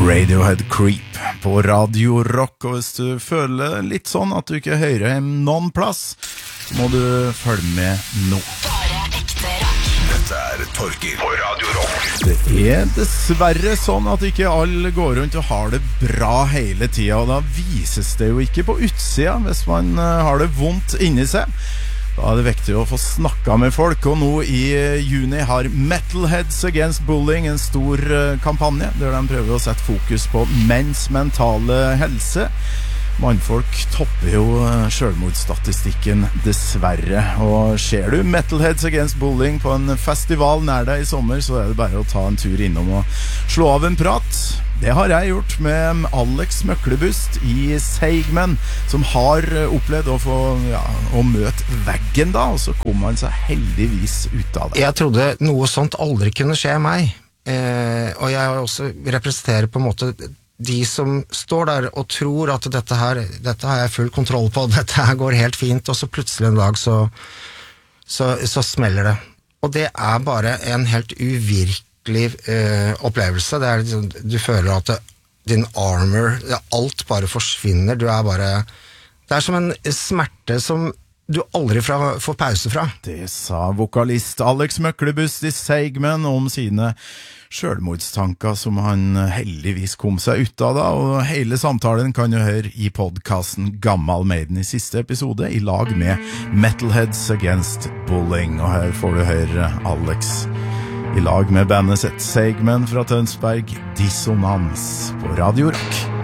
Radiohead Creep på Radio Rock, og hvis du føler litt sånn at du ikke hører noen plass, så må du følge med nå. Bare ekte rock. Dette Torgil på Radio Rock. Det dessverre sånn at ikke alle går rundt og har det bra hele tiden, og da vises det jo ikke på utsida hvis man har det vondt inni seg. Da det viktig å få snakket med folk, og nå i juni har Metalheads Against Bullying en stor kampanje, der de prøver å sette fokus på menns mentale helse. Mannfolk topper jo selvmordsstatistikken dessverre, og ser du Metalheads Against Bullying på en festival nær deg i sommer, så det bare å ta en tur innom og slå av en prat. Det har jeg gjort med Alex Møklebust i Seigmen, som har opplevd å møte veggen da, og så kom han seg heldigvis ut av det. Jeg trodde noe sånt aldri kunne skje meg, og jeg også representerer på en måte de som står der og tror at dette har jeg full kontroll på, dette her går helt fint, og så plutselig en dag så smeller det. Og det er bare en helt uvirkelig opplevelse. Det liksom, du føler at din armor, alt bare forsvinner. Det er som en smerte som du aldri får pause fra. Det sa vokalist Alex Møklebust i Seigmen om sine selvmordstanker som han heldigvis kom seg ut av da, og hele samtalen kan du høre i podcasten Gammal Maiden i siste episode i lag med Metalheads Against Bullying, og her får du høre Alex i lag med bandet sitt Seigmen fra Tønsberg, Dissonans på Radio Rock.